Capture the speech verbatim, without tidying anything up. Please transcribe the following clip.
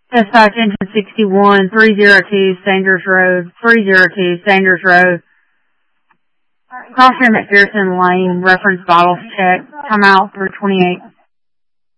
Dispatch engine sixty-one, three oh two, Sanders Road, three oh two, Sanders Road. Crossing McPherson Lane, reference bottles check, time out through twenty-eight.